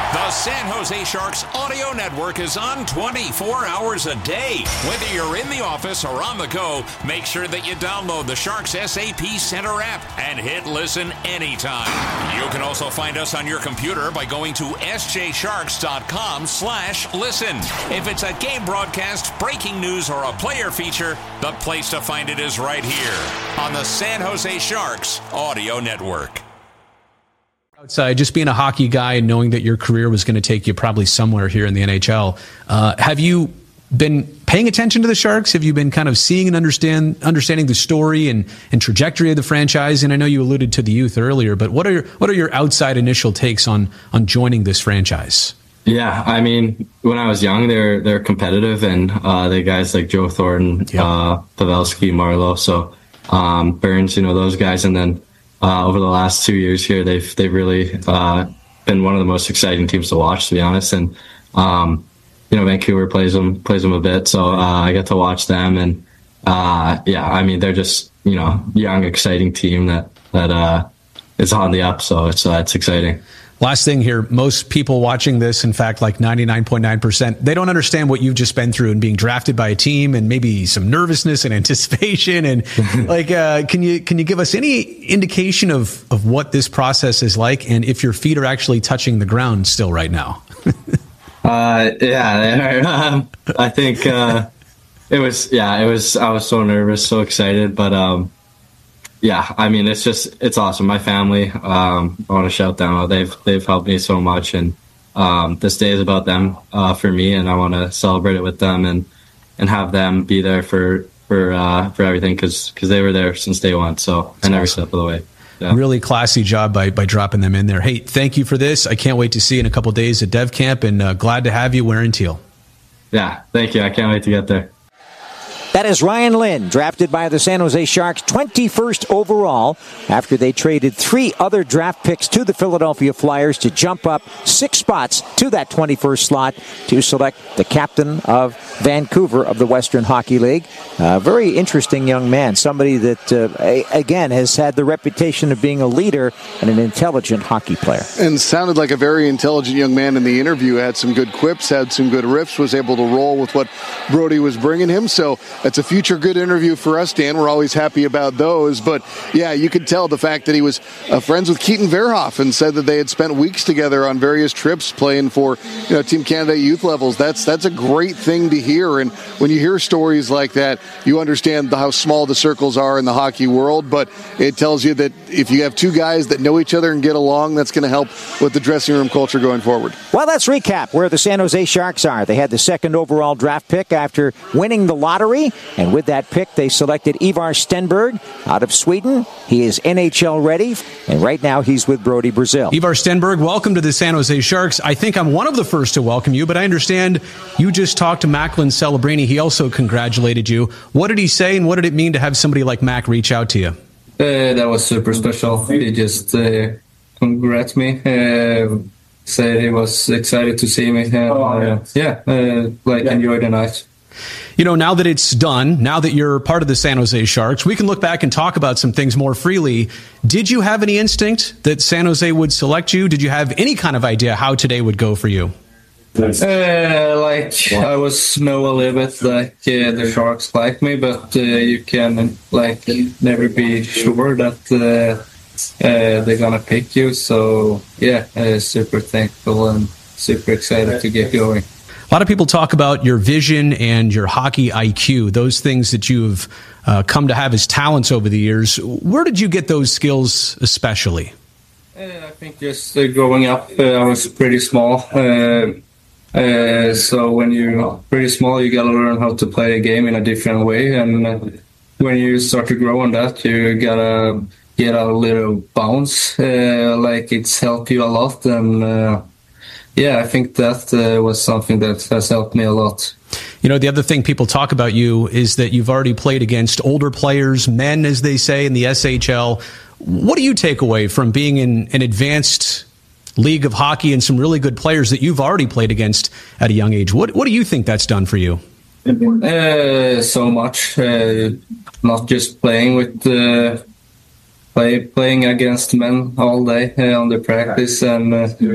The San Jose Sharks audio network is on 24 hours a day. Whether you're in the office or on the go, make sure that you download the Sharks SAP Center app and hit listen anytime. You can also find us on your computer by going to sjsharks.com/listen. If it's a game broadcast, breaking news, or a player feature, the place to find it is right here on the San Jose Sharks audio network. Outside, just being a hockey guy and knowing that your career was going to take you probably somewhere here in the NHL, have you been paying attention to the Sharks? Have you been kind of seeing and understanding the story and trajectory of the franchise? And I know you alluded to the youth earlier, but what are your outside initial takes on joining this franchise? Yeah, I mean, when I was young, they're competitive, and they guys like Joe Thornton, Pavelski, Marleau, so Burns, those guys, and then. Over the last 2 years here, they've really been one of the most exciting teams to watch, to be honest. And Vancouver plays them a bit, so I get to watch them. And I mean, they're just young, exciting team that is on the up. So it's exciting. Last thing here, most people watching this, in fact, like 99.9%, they don't understand what you've just been through and being drafted by a team and maybe some nervousness and anticipation. And can you give us any indication of what this process is like and if your feet are actually touching the ground still right now? I think it was, I was so nervous, so excited, but yeah, I mean, it's awesome. My family, I want to shout them out. They've helped me so much, and this day is about them for me, and I want to celebrate it with them and have them be there for everything because they were there since day one. So and every step of the way. Yeah. Really classy job by dropping them in there. Hey, thank you for this. I can't wait to see you in a couple of days at Dev Camp, and glad to have you wearing teal. Yeah, thank you. I can't wait to get there. That is Ryan Lynn, drafted by the San Jose Sharks 21st overall after they traded 3 other draft picks to the Philadelphia Flyers to jump up 6 spots to that 21st slot to select the captain of Vancouver of the Western Hockey League. Very interesting young man, somebody that, again, has had the reputation of being a leader and an intelligent hockey player. And sounded like a very intelligent young man in the interview, had some good quips, had some good riffs, was able to roll with what Brody was bringing him. So it's a future good interview for us, Dan. We're always happy about those. But, yeah, you could tell the fact that he was friends with Keaton Verhoff and said that they had spent weeks together on various trips playing for Team Canada youth levels. That's a great thing to hear. And when you hear stories like that, you understand how small the circles are in the hockey world. But it tells you that if you have 2 guys that know each other and get along, that's going to help with the dressing room culture going forward. Well, let's recap where the San Jose Sharks are. They had the 2nd overall draft pick after winning the lottery. And with that pick, they selected Ivar Stenberg out of Sweden. He is NHL ready, and right now he's with Brody Brazil. Ivar Stenberg, welcome to the San Jose Sharks. I think I'm one of the first to welcome you, but I understand you just talked to Macklin Celebrini. He also congratulated you. What did he say, and what did it mean to have somebody like Mac reach out to you? That was super special. He just congrats me. Said he was excited to see me. Enjoy the night. Now that it's done, now that you're part of the San Jose Sharks, we can look back and talk about some things more freely. Did you have any instinct that San Jose would select you? Did you have any kind of idea how today would go for you? I was know a little bit the Sharks like me, but you can never be sure that they're gonna pick you. So super thankful and super excited to get going. A lot of people talk about your vision and your hockey IQ, those things that you've come to have as talents over the years. Where did you get those skills especially? I think just growing up, I was pretty small. So when you're pretty small, you got to learn how to play a game in a different way. And when you start to grow on that, you got to get a little bounce. It's helped you a lot. And I think that was something that has helped me a lot. The other thing people talk about you is that you've already played against older players, men, as they say, in the SHL. What do you take away from being in an advanced league of hockey and some really good players that you've already played against at a young age? What do you think that's done for you? So much. Not just playing with playing against men all day on the practice and